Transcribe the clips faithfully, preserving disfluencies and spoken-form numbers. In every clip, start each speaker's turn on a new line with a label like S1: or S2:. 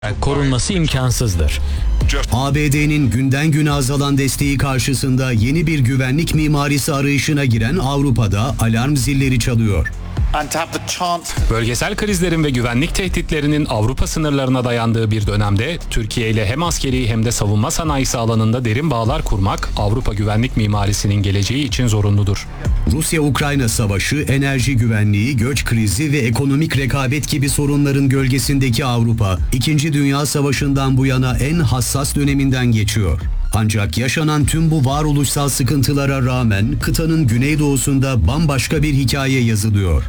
S1: korunması imkansızdır.
S2: A B D'nin günden güne azalan desteği karşısında yeni bir güvenlik mimarisi arayışına giren Avrupa'da alarm zilleri çalıyor.
S3: Bölgesel krizlerin ve güvenlik tehditlerinin Avrupa sınırlarına dayandığı bir dönemde Türkiye ile hem askeri hem de savunma sanayisi alanında derin bağlar kurmak Avrupa güvenlik mimarisinin geleceği için zorunludur.
S2: Rusya-Ukrayna savaşı, enerji güvenliği, göç krizi ve ekonomik rekabet gibi sorunların gölgesindeki Avrupa, İkinci Dünya Savaşı'ndan bu yana en hassas döneminden geçiyor. Ancak yaşanan tüm bu varoluşsal sıkıntılara rağmen kıtanın güneydoğusunda bambaşka bir hikaye yazılıyor.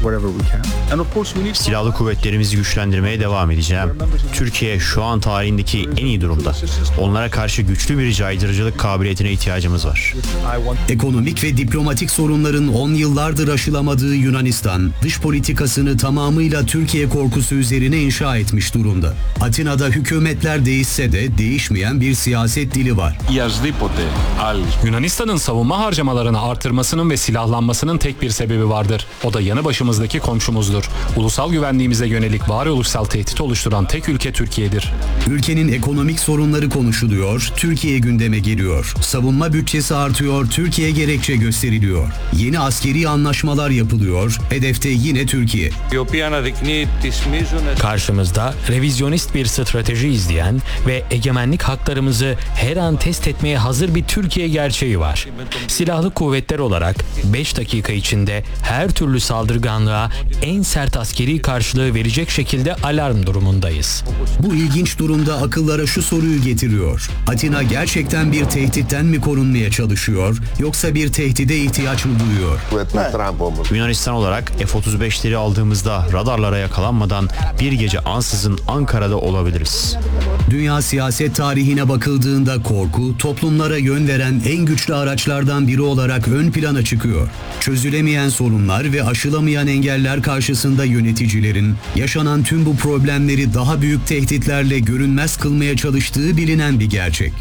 S4: Silahlı kuvvetlerimizi güçlendirmeye devam edeceğim. Türkiye şu an tarihindeki en iyi durumda. Onlara karşı güçlü bir caydırıcılık kabiliyetine ihtiyacımız var.
S2: Ekonomik ve diplomatik sorunların on yıllardır aşılamadığı Yunanistan, dış politikasını tamamıyla Türkiye korkusu üzerine inşa etmiş durumda. Atina'da hükümetler değişse de değişmeyen bir siyaset dili var.
S3: Yunanistan'ın savunma harcamalarını artırmasının ve silahlanmasının tek bir sebebi vardır. O da yanı başımızdaki komşumuzdur. Ulusal güvenliğimize yönelik varoluşsal tehdit oluşturan tek ülke Türkiye'dir.
S2: Ülkenin ekonomik sorunları konuşuluyor, Türkiye gündeme geliyor. Savunma bütçesi artıyor, Türkiye gerekçe gösteriliyor. Yeni askeri anlaşmalar yapılıyor, hedefte yine Türkiye.
S1: Karşımızda revizyonist bir strateji izleyen ve egemenlik haklarımızı her an test etmeye hazır bir Türkiye gerçeği var. Silahlı kuvvetler olarak beş dakika içinde her türlü saldırganlığa en sert askeri karşılığı verecek şekilde alarm durumundayız.
S2: Bu ilginç durumda akıllara şu soruyu getiriyor. Atina gerçekten bir tehditten mi korunmaya çalışıyor, yoksa bir tehdide ihtiyaç mı duyuyor?
S4: Yunanistan olarak F otuz beşleri aldığımızda radarlara yakalanmadan bir gece ansızın Ankara'da olabiliriz.
S2: Dünya siyaset tarihine bakıldığında korku, toplumlara yön veren en güçlü araçlardan biri olarak ön plana çıkıyor. Çözülemeyen sorunlar ve aşılamayan engeller karşısında yöneticilerin yaşanan tüm bu problemleri daha büyük tehditlerle görünmez kılmaya çalıştığı bilinen bir gerçek.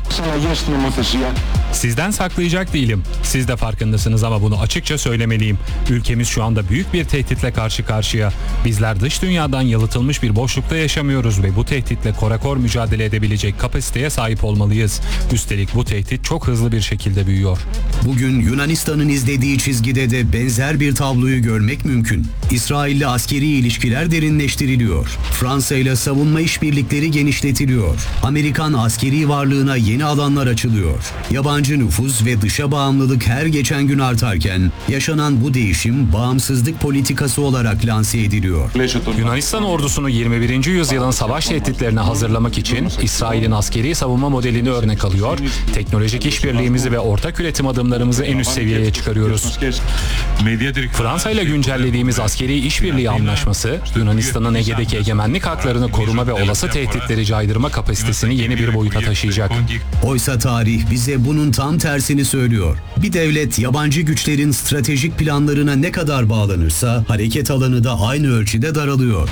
S3: Sizden saklayacak değilim. Siz de farkındasınız ama bunu açıkça söylemeliyim. Ülkemiz şu anda büyük bir tehditle karşı karşıya. Bizler dış dünyadan yalıtılmış bir boşlukta yaşamıyoruz ve bu tehditle korakor mücadele edebilecek kapasiteye sahip olmalıyız. Üstelik bu tehdit çok hızlı bir şekilde büyüyor.
S2: Bugün Yunanistan'ın izlediği çizgide de benzer bir tabloyu görmek mümkün. İsrail'le askeri ilişkiler derinleştiriliyor. Fransa ile savunma işbirlikleri genişletiliyor. Amerikan askeri varlığına yeni alanlar açılıyor. Yabancı nüfuz ve dışa bağımlılık her geçen gün artarken yaşanan bu değişim bağımsızlık politikası olarak lanse ediliyor.
S3: Yunanistan ordusunu yirmi birinci yüzyılın savaş tehditlerine hazırlamak için İsrail'in askeri savunma modelini örnek alıyor, teknolojik işbirliğimizi ve ortak üretim adımlarımızı en üst seviyeye çıkarıyoruz. Fransa ile güncellediğimiz askeri işbirliği anlaşması, Yunanistan'ın Ege'deki egemenlik haklarını koruma ve olası tehditleri caydırma kapasitesini yeni bir boyuta taşıyacak.
S2: Oysa tarih bize bunun tam tersini söylüyor. Bir devlet yabancı güçlerin stratejik planlarına ne kadar bağlanırsa hareket alanı da aynı ölçüde daralıyor.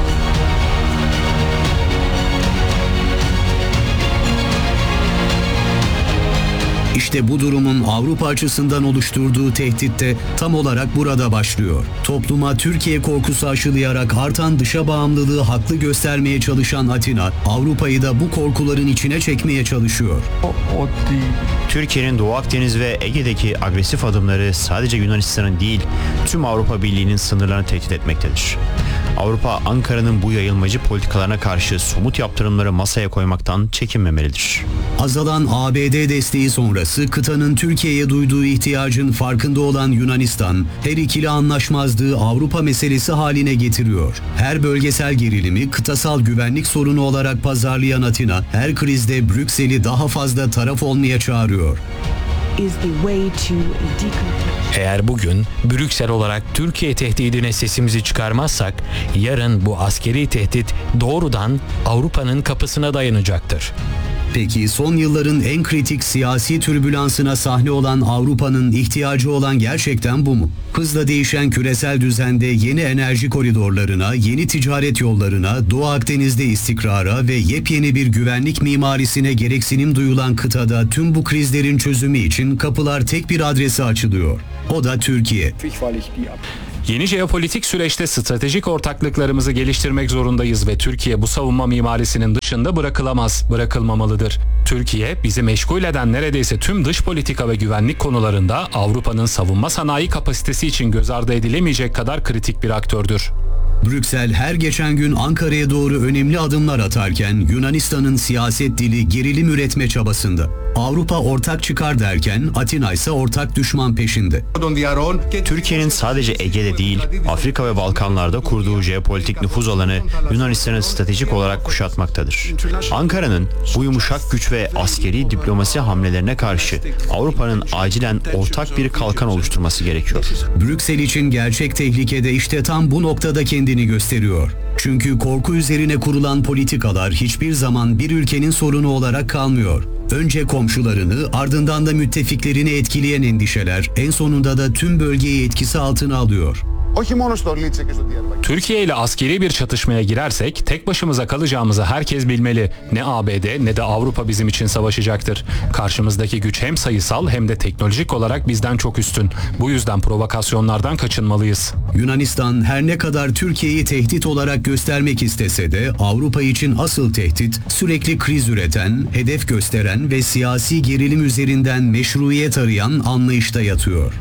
S2: İşte bu durumun Avrupa açısından oluşturduğu tehdit de tam olarak burada başlıyor. Topluma Türkiye korkusu aşılayarak artan dışa bağımlılığı haklı göstermeye çalışan Atina, Avrupa'yı da bu korkuların içine çekmeye çalışıyor.
S4: Türkiye'nin Doğu Akdeniz ve Ege'deki agresif adımları sadece Yunanistan'ın değil, tüm Avrupa Birliği'nin sınırlarını tehdit etmektedir. Avrupa, Ankara'nın bu yayılmacı politikalarına karşı somut yaptırımları masaya koymaktan çekinmemelidir.
S2: Azalan A B D desteği sonrası kıtanın Türkiye'ye duyduğu ihtiyacın farkında olan Yunanistan, her ikili anlaşmazlığı Avrupa meselesi haline getiriyor. Her bölgesel gerilimi kıtasal güvenlik sorunu olarak pazarlayan Atina, her krizde Brüksel'i daha fazla taraf olmaya çağırıyor.
S1: Eğer bugün Brüksel olarak Türkiye tehdidine sesimizi çıkarmazsak, yarın bu askeri tehdit doğrudan Avrupa'nın kapısına dayanacaktır.
S2: Peki son yılların en kritik siyasi türbülansına sahne olan Avrupa'nın ihtiyacı olan gerçekten bu mu? Hızla değişen küresel düzende yeni enerji koridorlarına, yeni ticaret yollarına, Doğu Akdeniz'de istikrara ve yepyeni bir güvenlik mimarisine gereksinim duyulan kıtada tüm bu krizlerin çözümü için kapılar tek bir adrese açılıyor. O da Türkiye.
S3: Yeni jeopolitik süreçte stratejik ortaklıklarımızı geliştirmek zorundayız ve Türkiye bu savunma mimarisinin dışında bırakılamaz, bırakılmamalıdır. Türkiye, bizi meşgul eden neredeyse tüm dış politika ve güvenlik konularında Avrupa'nın savunma sanayi kapasitesi için göz ardı edilemeyecek kadar kritik bir aktördür.
S2: Brüksel her geçen gün Ankara'ya doğru önemli adımlar atarken Yunanistan'ın siyaset dili gerilim üretme çabasında. Avrupa ortak çıkar derken Atina ise ortak düşman peşinde.
S4: Türkiye'nin sadece Ege'de değil, Afrika ve Balkanlarda kurduğu jeopolitik nüfuz alanı Yunanistan'ı stratejik olarak kuşatmaktadır. Ankara'nın bu yumuşak güç ve askeri diplomasi hamlelerine karşı Avrupa'nın acilen ortak bir kalkan oluşturması gerekiyor.
S2: Brüksel için gerçek tehlikede işte tam bu noktada kendini gösteriyor. Çünkü korku üzerine kurulan politikalar hiçbir zaman bir ülkenin sorunu olarak kalmıyor. Önce komşularını, ardından da müttefiklerini etkileyen endişeler en sonunda da tüm bölgeyi etkisi altına alıyor.
S3: Türkiye ile askeri bir çatışmaya girersek tek başımıza kalacağımızı herkes bilmeli. Ne A B D ne de Avrupa bizim için savaşacaktır. Karşımızdaki güç hem sayısal hem de teknolojik olarak bizden çok üstün. Bu yüzden provokasyonlardan kaçınmalıyız.
S2: Yunanistan her ne kadar Türkiye'yi tehdit olarak göstermek istese de Avrupa için asıl tehdit sürekli kriz üreten, hedef gösteren ve siyasi gerilim üzerinden meşruiyet arayan anlayışta yatıyor.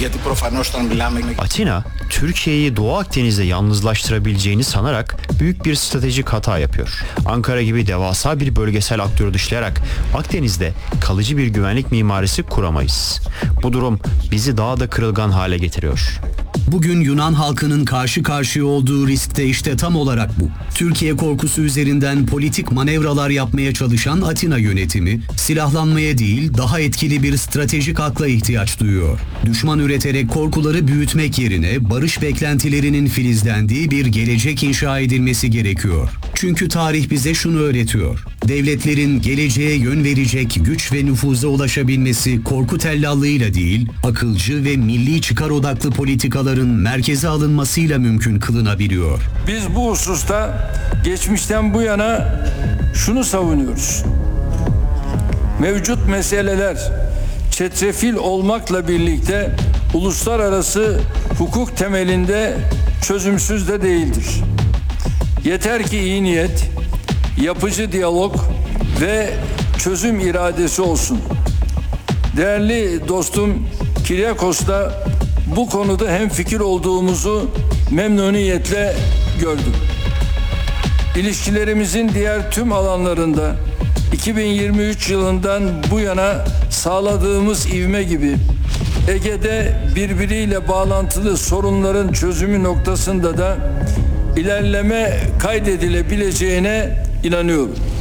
S4: Atina, Türkiye'yi Doğu Akdeniz'de yalnızlaştırabileceğini sanarak büyük bir stratejik hata yapıyor. Ankara gibi devasa bir bölgesel aktörü dışlayarak Akdeniz'de kalıcı bir güvenlik mimarisi kuramayız. Bu durum bizi daha da kırılgan hale getiriyor.
S2: Bugün Yunan halkının karşı karşıya olduğu risk de işte tam olarak bu. Türkiye korkusu üzerinden politik manevralar yapmaya çalışan Atina yönetimi, silahlanmaya değil daha etkili bir stratejik akla ihtiyaç duyuyor. Düşman üreterek korkuları büyütmek yerine barış beklentilerinin filizlendiği bir gelecek inşa edilmesi gerekiyor. Çünkü tarih bize şunu öğretiyor. Devletlerin geleceğe yön verecek güç ve nüfuza ulaşabilmesi korku tellallığıyla değil, akılcı ve milli çıkar odaklı politikaların merkeze alınmasıyla mümkün kılınabiliyor.
S5: Biz bu hususta geçmişten bu yana şunu savunuyoruz. Mevcut meseleler çetrefil olmakla birlikte uluslararası hukuk temelinde çözümsüz de değildir. Yeter ki iyi niyet, yapıcı diyalog ve çözüm iradesi olsun. Değerli dostum Kiryakos'la bu konuda hemfikir olduğumuzu memnuniyetle gördüm. İlişkilerimizin diğer tüm alanlarında iki bin yirmi üç yılından bu yana sağladığımız ivme gibi Ege'de birbiriyle bağlantılı sorunların çözümü noktasında da ilerleme kaydedilebileceğine inanıyorum.